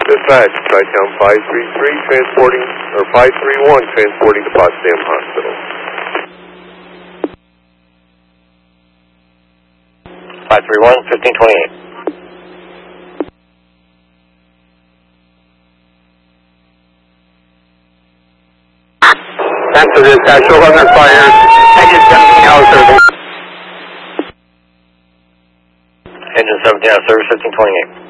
Dispatch, Tri-Town 533 transporting, or 531 transporting to Potsdam Hospital. 531, 1528. Answer dispatch, show under fire. Engine 17 out of service. Engine 17 out of service, 1528.